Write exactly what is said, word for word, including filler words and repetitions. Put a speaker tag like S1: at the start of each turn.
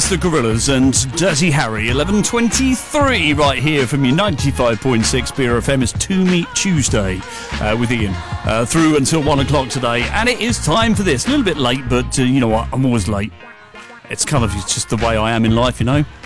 S1: The Gorillaz and Dirty Harry, eleven twenty-three, right here from your ninety-five point six B R F M. It's To Meet Tuesday uh, with Ian uh, through until one o'clock today, and it is time for this. A little bit late, but uh, you know what? I'm always late. It's kind of it's just the way I am in life, you know.